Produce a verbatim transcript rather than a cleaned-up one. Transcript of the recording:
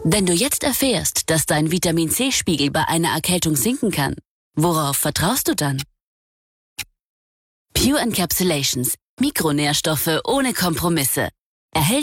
Wenn du jetzt erfährst, dass dein Vitamin-C-Spiegel bei einer Erkältung sinken kann, worauf vertraust du dann? Pure Encapsulations. Mikronährstoffe ohne Kompromisse. Erhält